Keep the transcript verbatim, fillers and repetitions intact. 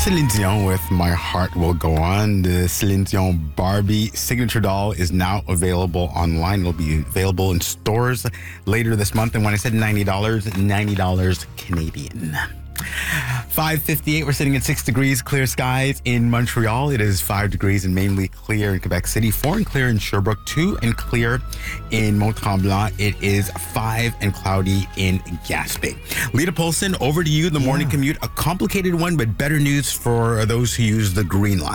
Celine Dion with My Heart Will Go On. The Celine Dion Barbie signature doll is now available online. It'll be available in stores later this month. And when I said ninety dollars, ninety dollars Canadian. five fifty-eight, we're sitting at six degrees, clear skies in Montreal. It is five degrees and mainly clear in Quebec City, four and clear in Sherbrooke, two and clear in Mont-Tremblant. It is five and cloudy in Gaspé. Lita Polson, over to you. The morning Yeah. commute, a complicated one, but better news for those who use the Green Line.